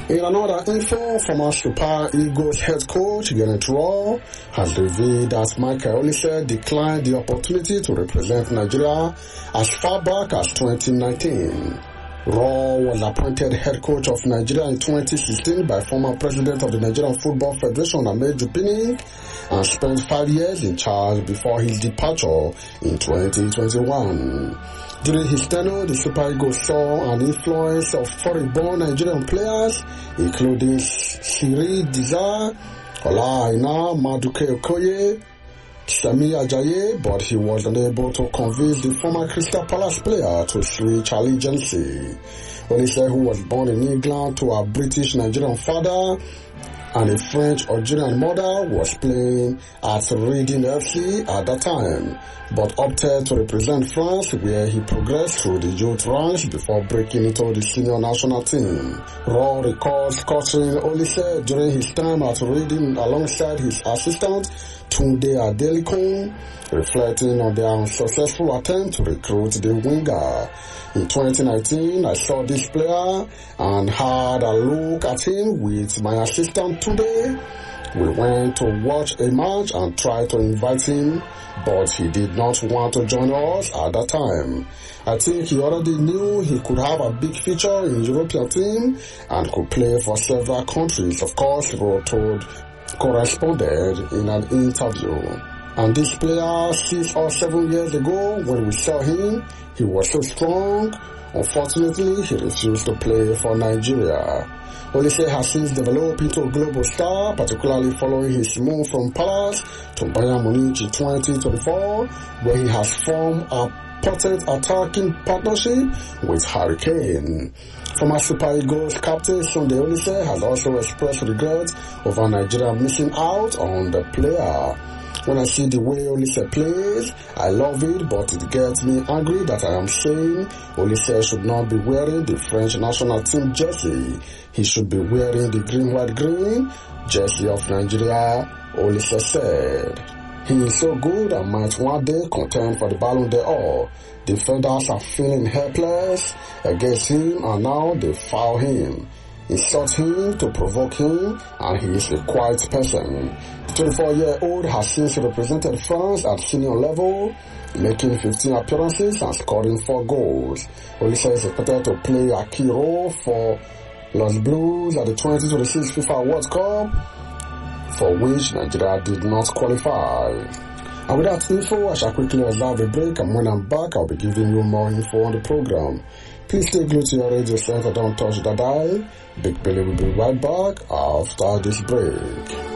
In another info, former Super Eagles head coach Gernot Rohr has revealed that Michael Olise declined the opportunity to represent Nigeria as far back as 2019. Rohr was appointed head coach of Nigeria in 2016 by former president of the Nigerian Football Federation, Ahmed Pinnick, and spent 5 years in charge before his departure in 2021. During his tenure, the Super Eagles saw an influence of foreign-born Nigerian players, including Siri Diza, Ola Aina, Maduke Okoye, Sami Ajayi, but he was unable to convince the former Crystal Palace player to switch allegiance. Olise, who was born in England to a British Nigerian father and a French Algerian mother, was playing at Reading FC at that time, but opted to represent France, where he progressed through the youth ranks before breaking into the senior national team. Rohr recalls coaching Olise during his time at Reading alongside his assistant Tunde Adelikun, reflecting on their unsuccessful attempt to recruit the winger. In 2019, I saw this player and had a look at him with my assistant today. We went to watch a match and tried to invite him, but he did not want to join us at that time. I think he already knew he could have a big future in the European team and could play for several countries, of course, Rohr corresponded in an interview. And this player, 6 or 7 years ago, when we saw him, he was so strong. Unfortunately, he refused to play for Nigeria. Olise has since developed into a global star, particularly following his move from Palace to Bayern Munich in 2024, where he has formed a potent attacking partnership with Harry Kane. Former Super Eagles captain Sunday Olise has also expressed regret over Nigeria missing out on the player. When I see the way Olise plays, I love it, but it gets me angry that I am saying Olise should not be wearing the French national team jersey. He should be wearing the green-white-green jersey of Nigeria, Olise said. He is so good and might one day contend for the Ballon d'Or. Defenders are feeling helpless against him and now they foul him, insult him to provoke him, and he is a quiet person. The 24-year-old has since represented France at senior level, making 15 appearances and scoring 4 goals. Olise is expected to play a key role for Los Blues at the 2026 FIFA World Cup, for which Nigeria did not qualify. And with that info, I shall quickly observe a break, and when I'm back, I'll be giving you more info on the program. Please stay glued to your radio set and don't touch the dial. Big Billy will be right back after this break.